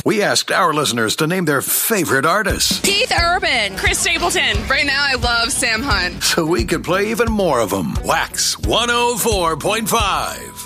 We asked our listeners to name their favorite artists. Keith Urban. Chris Stapleton. Right now, I love Sam Hunt. So we could play even more of them. Wax 104.5.